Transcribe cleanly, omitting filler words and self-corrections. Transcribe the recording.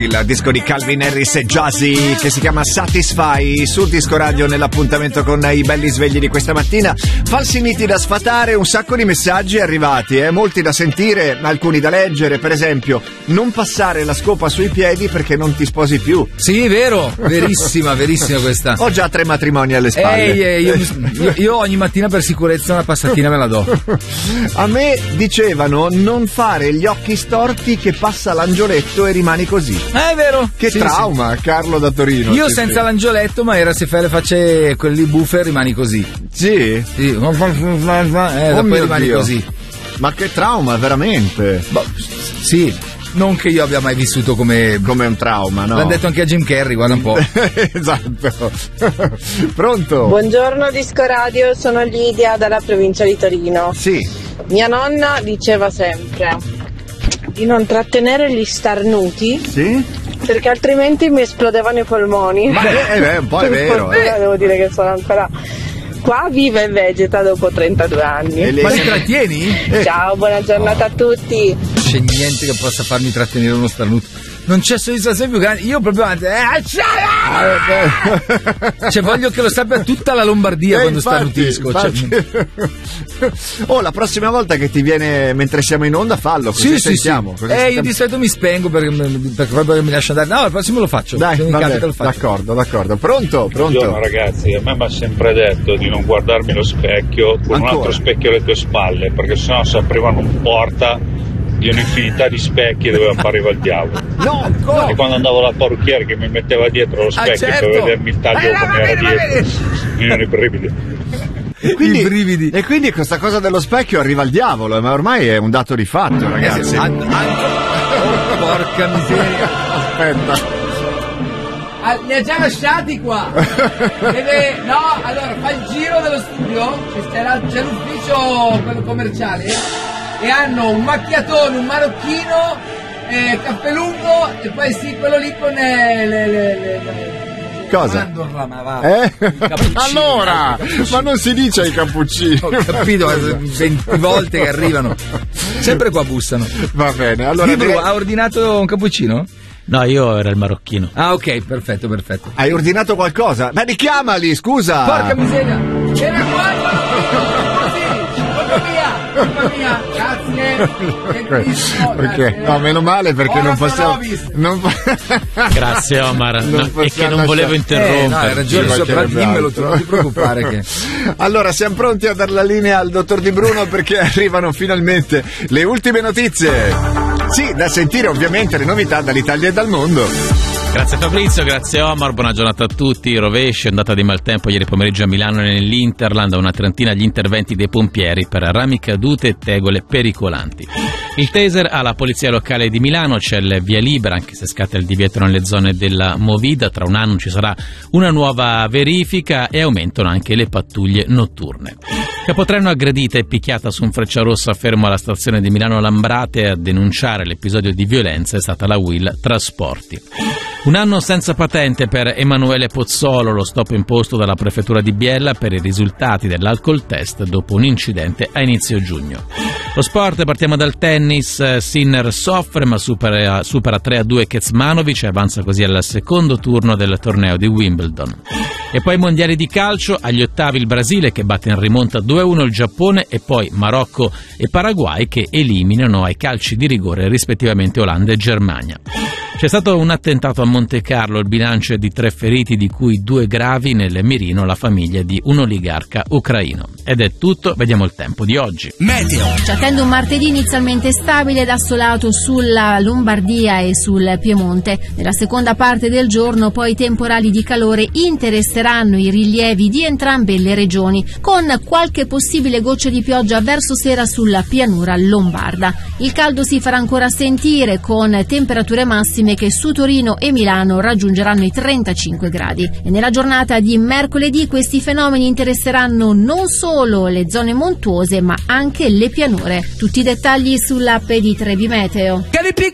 Il disco di Calvin Harris e Jazzy che si chiama Satisfy sul disco radio nell'appuntamento con i belli svegli di questa mattina. Falsi miti da sfatare, un sacco di messaggi arrivati, molti da sentire, alcuni da leggere. Per esempio, non passare la scopa sui piedi perché non ti sposi più. Sì, vero, verissima questa. Ho già 3 matrimoni alle spalle. Io ogni mattina per sicurezza una passatina me la do. A me dicevano non fare gli occhi storti che passa l'angioletto e rimani così. È vero. Che sì, trauma, sì. Carlo da Torino. Io senza l'angioletto, ma era se fai le facce quelli buffe rimani così. Sì? Sì. Dopo rimani Dio. Così. Ma che trauma, veramente. Sì. Non che io abbia mai vissuto come un trauma, no? L'hanno detto anche a Jim Carrey, guarda un po'. Esatto. Pronto? Buongiorno Disco Radio, sono Lidia dalla provincia di Torino. Sì. Mia nonna diceva sempre di non trattenere gli starnuti. Sì? Perché altrimenti mi esplodevano i polmoni. Ma un po' è vero. Devo dire che sono ancora qua viva e vegeta dopo 32 anni. Ma li trattieni? Ciao, buona giornata a tutti. Non c'è niente che possa farmi trattenere uno starnuto. Non c'è soddisfazione più grande. Io proprio cioè voglio che lo sappia tutta la Lombardia quando starnutisco. La prossima volta che ti viene mentre siamo in onda fallo, così sentiamo. Sì. Io di solito mi spengo perché proprio mi lascio andare. No, al prossimo lo faccio. Dai, lo faccio. D'accordo. Pronto? Buongiorno ragazzi, a me mi ha sempre detto di non guardarmi allo specchio con un altro specchio alle tue spalle, perché sennò si aprivano un porta di un'infinità di specchi dove appariva il diavolo. E quando andavo dal parrucchiere che mi metteva dietro lo specchio per vedermi il taglio come era dietro, mi erano i brividi. I brividi. E quindi questa cosa dello specchio arriva al diavolo, ma ormai è un dato di fatto, ragazzi. Porca miseria. Aspetta. Li ha già lasciati qua. Allora fa il giro dello studio, c'è l'ufficio quello commerciale e hanno un macchiatone, un marocchino, caffè lungo e poi quello lì con cosa? Allora, ma non si dice ai cappuccini. Ho capito, 20 volte che arrivano. Sempre qua bussano. Va bene, allora ha ordinato un cappuccino? No, io era il marocchino. Ah, ok, perfetto. Hai ordinato qualcosa? Ma richiamali, scusa! Porca miseria! Era qua! Colpa mia, grazie. Perché? No, meno male perché non possiamo. Grazie Omar. È che non volevo interrompere. No, hai ragione, sopravvimmelo, non ti preoccupare che. Allora, siamo pronti a dar la linea al dottor Di Bruno perché arrivano finalmente le ultime notizie. Sì, da sentire ovviamente le novità dall'Italia e dal mondo. Grazie Fabrizio, grazie Omar, buona giornata a tutti. Rovescio, ondata di maltempo ieri pomeriggio a Milano e nell'Interland, una trentina gli interventi dei pompieri per rami cadute e tegole pericolanti. Il taser alla polizia locale di Milano, c'è il via libera anche se scatta il divieto nelle zone della Movida, tra un anno ci sarà una nuova verifica e aumentano anche le pattuglie notturne. Capotreno aggredita e picchiata su un Frecciarossa fermo alla stazione di Milano Lambrate. A denunciare l'episodio di violenza è stata la Will Trasporti. Un anno senza patente per Emanuele Pozzolo, lo stop imposto dalla prefettura di Biella per i risultati dell'alcol test dopo un incidente a inizio giugno. Lo sport, partiamo dal tennis. Sinner soffre ma supera 3-2 Kecmanovic e avanza così al secondo turno del torneo di Wimbledon. E poi mondiali di calcio, agli ottavi il Brasile che batte in rimonta 2-1 il Giappone e poi Marocco e Paraguay che eliminano ai calci di rigore rispettivamente Olanda e Germania. C'è stato un attentato a Monte Carlo, il bilancio è di 3 feriti di cui 2 gravi, nel mirino la famiglia di un oligarca ucraino. Ed è tutto, vediamo il tempo di oggi. Meteo. Ci attende un martedì inizialmente stabile ed assolato sulla Lombardia e sul Piemonte. Nella seconda parte del giorno poi temporali di calore interesseranno i rilievi di entrambe le regioni, con qualche possibile goccia di pioggia verso sera sulla pianura lombarda. Il caldo si farà ancora sentire con temperature massime che su Torino e Milano raggiungeranno i 35 gradi. E nella giornata di mercoledì questi fenomeni interesseranno non solo le zone montuose ma anche le pianure. Tutti i dettagli sull'app di Trebi Meteo.